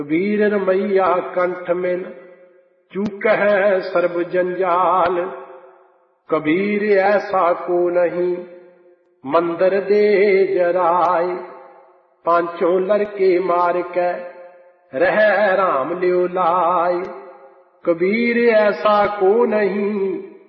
कबीर रमैया कंठ मिल चूकह सर्ब जंजाल। कबीर ऐसा को नहीं मंदिर दे जराय। पांचों लड़के मार के रह राम लियो लाय। कबीर ऐसा को नहीं